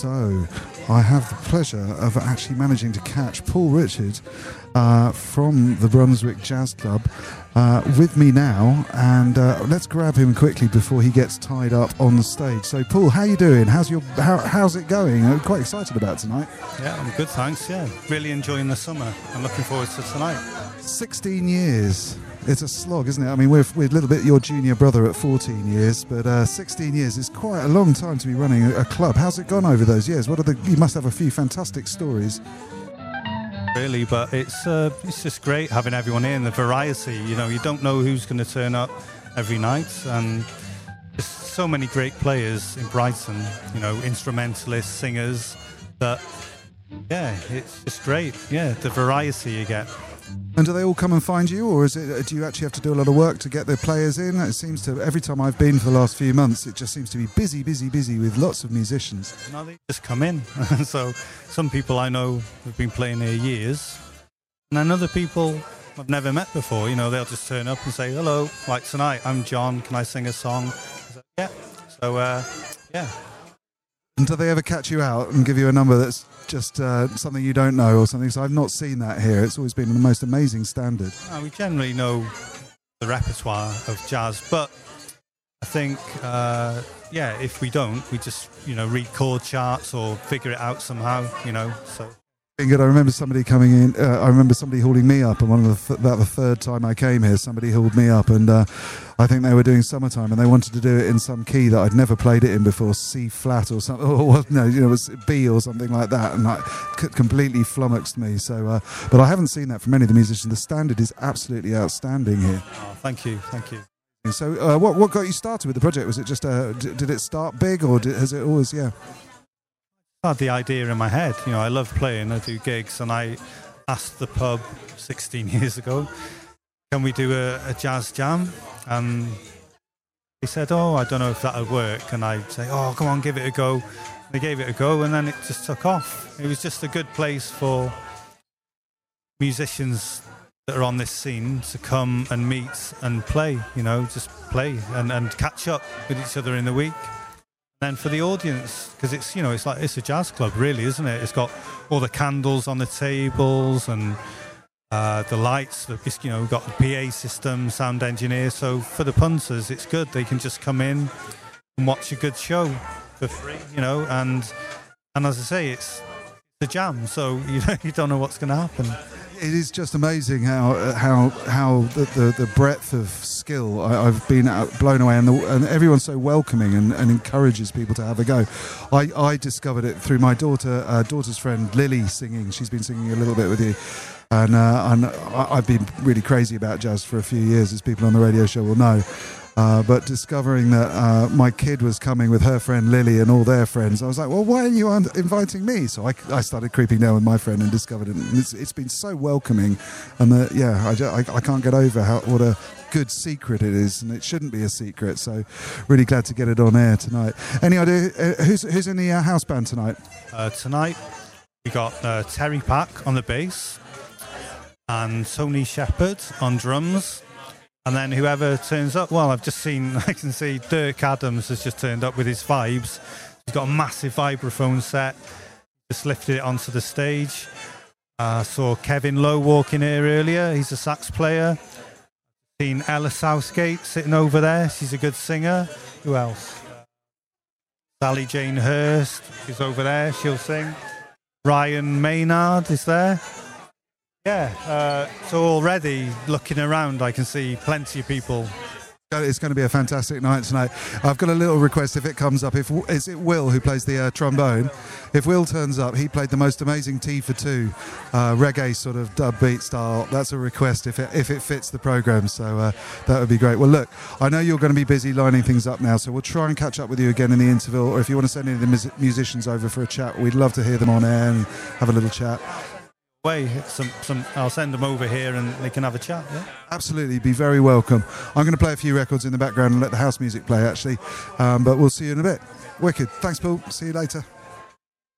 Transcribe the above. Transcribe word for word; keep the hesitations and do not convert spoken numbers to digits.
So I have the pleasure of actually managing to catch Paul Richard uh, from the Brunswick Jazz Club uh, with me now, and uh, let's grab him quickly before he gets tied up on the stage. So Paul, how you doing? How's your how, how's it going? I'm quite excited about tonight. Yeah, I'm good, thanks. Yeah, really enjoying the summer. I'm looking forward to tonight. sixteen years. It's a slog, isn't it? I mean, we're, we're a little bit your junior brother at fourteen years, but uh, sixteen years is quite a long time to be running a, a club. How's it gone over those years? What are the? You must have a few fantastic stories. Really, but it's uh, it's just great having everyone in, the variety. You know, you don't know who's going to turn up every night, and there's so many great players in Brighton. You know, instrumentalists, singers. That yeah, it's just great. Yeah, the variety you get. And do they all come and find you, or is it? Do you actually have to do a lot of work to get the players in? It seems to, every time I've been for the last few months, it just seems to be busy, busy, busy with lots of musicians. No, they just come in. So some people I know have been playing here years, and then other people I've never met before. You know, they'll just turn up and say, hello, like tonight, I'm John, can I sing a song? I say, yeah. So, uh, yeah. And do they ever catch you out and give you a number that's just uh, something you don't know or something? So I've not seen that here. It's always been the most amazing standard. Uh, we generally know the repertoire of jazz, but I think, uh, yeah, if we don't, we just, you know, read chord charts or figure it out somehow, you know, so... Good. I remember somebody coming in. Uh, I remember somebody hauling me up, and one of the th- about the third time I came here, somebody hauled me up, and uh, I think they were doing Summertime, and they wanted to do it in some key that I'd never played it in before, C flat or something, or no, you know, it was B or something like that, and like c- completely flummoxed me. So, uh, but I haven't seen that from any of the musicians. The standard is absolutely outstanding here. Oh, thank you, thank you. So, uh, what what got you started with the project? Was it just uh, d- did it start big, or did, has it always, yeah? I had the idea in my head. You know, I love playing, I do gigs, and I asked the pub sixteen years ago, can we do a, a jazz jam? And he said, oh, I don't know if that would work. And I'd say, oh, come on, give it a go. They gave it a go, and then it just took off. It was just a good place for musicians that are on this scene to come and meet and play, you know, just play and, and catch up with each other in the week. Then for the audience, because it's, you know, it's like, it's a jazz club really, isn't it? It's got all the candles on the tables and uh, the lights, it's, you know, we've got the P A system, sound engineer. So for the punters, it's good. They can just come in and watch a good show for free, you know, and and as I say, it's a jam, so you know, you don't know what's going to happen. It is just amazing how how how the, the, the breadth of skill. I, I've been out, blown away, and, the, and everyone's so welcoming and, and encourages people to have a go. I, I discovered it through my daughter uh, daughter's friend Lily singing. She's been singing a little bit with you, and uh, and I, I've been really crazy about jazz for a few years, as people on the radio show will know. Uh, but discovering that uh, my kid was coming with her friend Lily and all their friends, I was like, well, why are you un- inviting me? So I, I started creeping down with my friend and discovered it. And it's, it's been so welcoming. And the, yeah, I, just, I, I can't get over how what a good secret it is. And it shouldn't be a secret. So really glad to get it on air tonight. Any idea uh, who's, who's in the uh, house band tonight? Uh, tonight we got uh, Terry Pack on the bass and Tony Shepherd on drums. And then whoever turns up, well, I've just seen, I can see Dirk Adams has just turned up with his vibes. He's got a massive vibraphone set, just lifted it onto the stage. I uh, saw Kevin Lowe walk in here earlier, he's a sax player. Seen Ella Southgate sitting over there, she's a good singer. Who else? Sally Jane Hurst is over there, she'll sing. Ryan Maynard is there. Yeah, uh, so already looking around, I can see plenty of people. It's going to be a fantastic night tonight. I've got a little request if it comes up. If is it Will who plays the uh, trombone? If Will turns up, he played the most amazing Tea for Two, uh, reggae sort of dub beat style. That's a request if it if it fits the programme. So uh, that would be great. Well, look, I know you're going to be busy lining things up now, so we'll try and catch up with you again in the interval. Or if you want to send any of the mus- musicians over for a chat, we'd love to hear them on air and have a little chat. Way, some, some, I'll send them over here and they can have a chat. Yeah, absolutely, be very welcome. I'm going to play a few records in the background and let the house music play actually, um, but we'll see you in a bit. Wicked. Thanks, Paul. See you later.